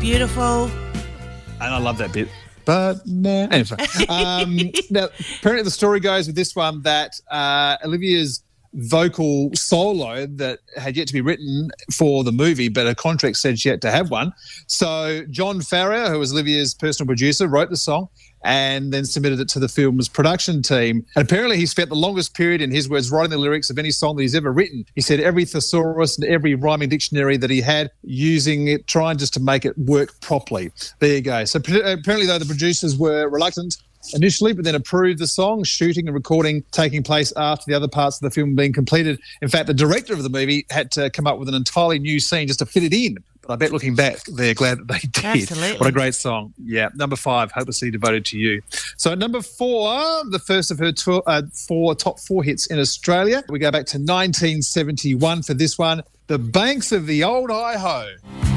beautiful. And I love that bit. But no. Anyway, now, apparently the story goes with this one that Olivia's vocal solo that had yet to be written for the movie, but her contract said she had to have one. So John Farrier, who was Olivia's personal producer, wrote the song and then submitted it to the film's production team. And apparently he spent the longest period, in his words, writing the lyrics of any song that he's ever written. He said every thesaurus and every rhyming dictionary that he had, using it, trying just to make it work properly. There you go. So apparently, though, the producers were reluctant initially, but then approved the song, shooting and recording taking place after the other parts of the film being completed. In fact, the director of the movie had to come up with an entirely new scene just to fit it in. But I bet looking back, they're glad that they did. Absolutely. What a great song. Yeah. Number 5, Hopelessly Devoted to You. So number 4, the first of her top 4 hits in Australia. We go back to 1971 for this one, The Banks of the Old Hi-Ho.